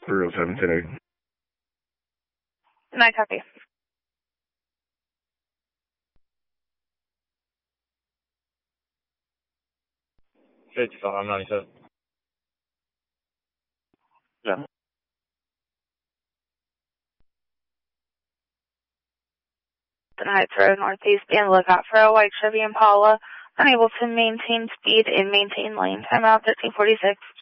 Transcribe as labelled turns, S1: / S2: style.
S1: 307
S2: 9 copy.
S3: I'm 97.
S1: Yeah.
S2: Heights Road Northeast, be on the lookout for a white Chevy Impala, unable to maintain speed and maintain lane. Timeout 1346.